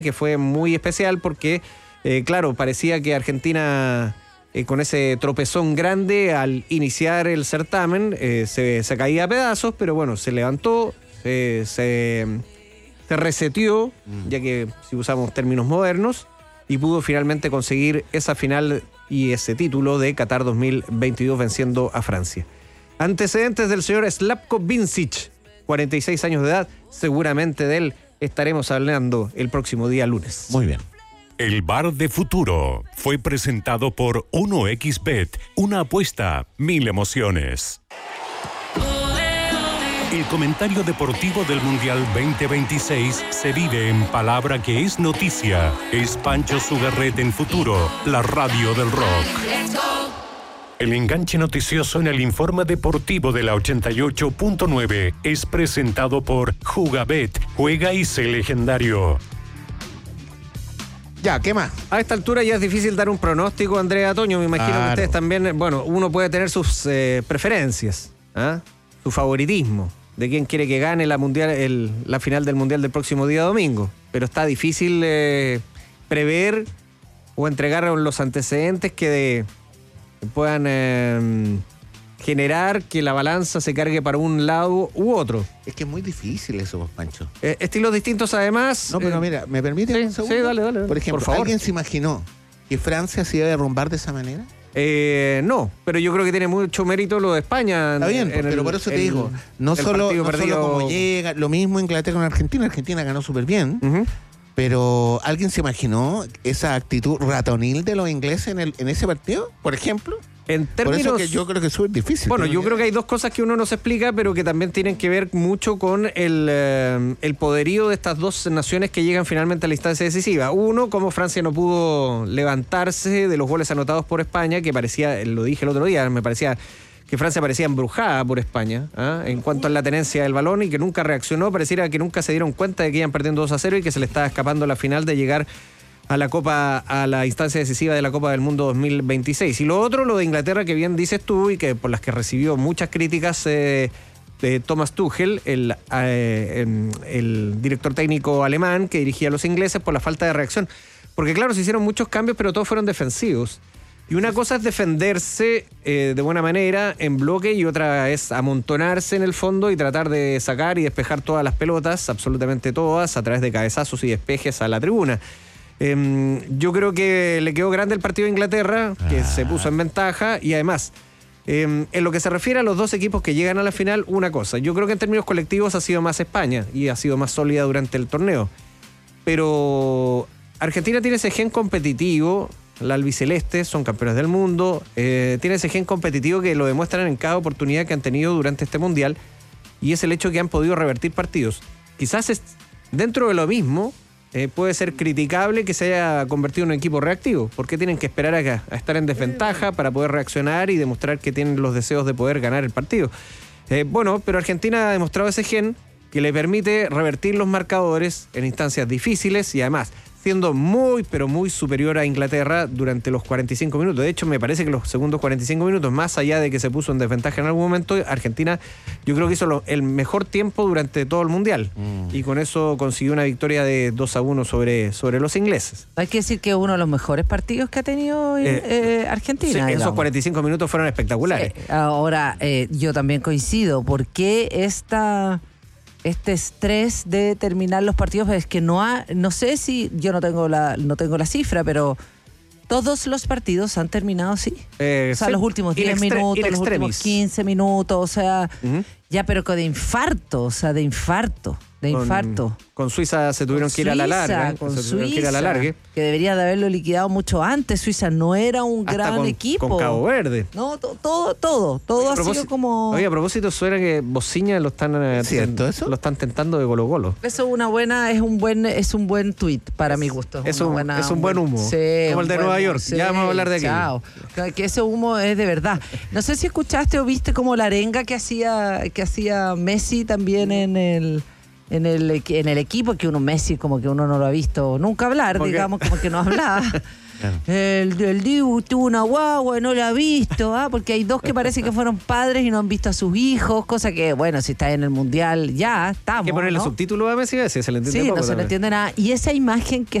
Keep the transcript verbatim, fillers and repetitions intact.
que fue muy especial porque, eh, claro, parecía que Argentina, eh, con ese tropezón grande al iniciar el certamen, eh, se, se caía a pedazos, pero bueno, se levantó, eh, se, se reseteó, mm. ya que si usamos términos modernos, y pudo finalmente conseguir esa final y ese título de Qatar dos mil veintidós venciendo a Francia. Antecedentes del señor Slavko Vincic, cuarenta y seis años de edad, seguramente de él estaremos hablando el próximo día lunes. Muy bien. El Bar de Futuro fue presentado por uno equis bet, una apuesta, mil emociones. El comentario deportivo del Mundial veinte veintiséis se vive en palabra que es noticia. Es Pancho Sugarrete en Futuro, la radio del rock. El enganche noticioso en el informe deportivo de la ochenta y ocho punto nueve es presentado por Jugabet. Juega y sé legendario. Ya, ¿qué más? A esta altura ya es difícil dar un pronóstico, Andrea Toño. Me imagino claro. que ustedes también, bueno, uno puede tener sus eh, preferencias, ¿eh? su favoritismo de quién quiere que gane la mundial, el, la final del Mundial del próximo día domingo. Pero está difícil eh, prever o entregar los antecedentes que, de, que puedan eh, generar que la balanza se cargue para un lado u otro. Es que es muy difícil eso, Pancho. Eh, estilos distintos además. No, pero eh, mira, ¿me permite sí, un segundo? Sí, dale, dale. Por ejemplo, por favor. ¿Alguien se imaginó que Francia se iba a derrumbar de esa manera? Eh, no, pero yo creo que tiene mucho mérito lo de España. Está bien, en pero el, por eso te el, digo, no, solo, no solo como llega, lo mismo Inglaterra con Argentina, Argentina ganó súper bien, uh-huh. pero ¿alguien se imaginó esa actitud ratonil de los ingleses en, el, en ese partido, por ejemplo? En términos, por eso que yo creo que es súper difícil. Bueno, yo creo que hay dos cosas que uno no se explica, pero que también tienen que ver mucho con el, eh, el poderío de estas dos naciones que llegan finalmente a la instancia decisiva. Uno, cómo Francia no pudo levantarse de los goles anotados por España, que parecía, lo dije el otro día, me parecía que Francia parecía embrujada por España, ¿eh? en cuanto a la tenencia del balón, y que nunca reaccionó, pareciera que nunca se dieron cuenta de que iban perdiendo dos a cero y que se le estaba escapando la final de llegar a la Copa, a la instancia decisiva de la Copa del Mundo dos mil veintiséis. Y lo otro, lo de Inglaterra, que bien dices tú y que por las que recibió muchas críticas eh, de Thomas Tuchel, el, eh, el director técnico alemán que dirigía a los ingleses, por la falta de reacción. Porque claro, se hicieron muchos cambios, pero todos fueron defensivos. Y una cosa es defenderse eh, de buena manera en bloque y otra es amontonarse en el fondo y tratar de sacar y despejar todas las pelotas, absolutamente todas, a través de cabezazos y despejes a la tribuna. Eh, yo creo que le quedó grande el partido de Inglaterra, que ah. se puso en ventaja, y además, eh, en lo que se refiere a los dos equipos que llegan a la final, una cosa, yo creo que en términos colectivos ha sido más España y ha sido más sólida durante el torneo, pero Argentina tiene ese gen competitivo, la albiceleste, son campeones del mundo, eh, tiene ese gen competitivo que lo demuestran en cada oportunidad que han tenido durante este mundial, y es el hecho que han podido revertir partidos. Quizás es, dentro de lo mismo, Eh, puede ser criticable que se haya convertido en un equipo reactivo, porque tienen que esperar a, a estar en desventaja para poder reaccionar y demostrar que tienen los deseos de poder ganar el partido. Eh, bueno, pero Argentina ha demostrado ese gen que le permite revertir los marcadores en instancias difíciles y además siendo muy, pero muy superior a Inglaterra durante los cuarenta y cinco minutos. De hecho, me parece que los segundos cuarenta y cinco minutos, más allá de que se puso en desventaja en algún momento, Argentina yo creo que hizo lo, el mejor tiempo durante todo el Mundial. Mm. Y con eso consiguió una victoria de dos a uno sobre, sobre los ingleses. Hay que decir que es uno de los mejores partidos que ha tenido eh, eh, Argentina. Sí, esos cuarenta y cinco minutos fueron espectaculares. Sí. Ahora, eh, yo también coincido. ¿Por qué esta... este estrés de terminar los partidos? Es que no ha, no sé si, yo no tengo la, no tengo la cifra, pero todos los partidos han terminado así. Eh, o sea, sí. los últimos diez minutos, los últimos quince minutos, o sea, uh-huh. ya, pero de infarto, o sea, de infarto, de con, infarto. Con Suiza se tuvieron con que ir Suiza, a la larga. Con se Suiza, que ir a la larga. Que debería de haberlo liquidado mucho antes. Suiza no era un Hasta gran con, equipo. Con Cabo Verde. No, to, todo, todo, todo oye, ha sido como... Oye, a propósito, suena que Bociña lo están, ¿cierto eso? Lo están tentando de Colo Colo. Eso es una buena, es un buen, es un buen tuit para mi gusto. Es, un, buena, es un buen humo. Sí, como el de Nueva York. Sí, ya vamos a hablar de aquí. Chao. Que ese humo es de verdad. No sé si escuchaste o viste como la arenga que hacía, que hacía Messi también en el... en el, en el equipo, que uno Messi como que uno no lo ha visto nunca hablar, ¿Por digamos, qué? como que no hablaba. Claro. El, el Dibu tuvo una guagua y no la ha visto, ¿ah? Porque hay dos que parece que fueron padres y no han visto a sus hijos, cosa que, bueno, si está en el Mundial ya estamos. Hay que ponerle ¿no? subtítulos a Messi, a veces se le entiende Sí, poco no se también. le entiende nada. Y esa imagen que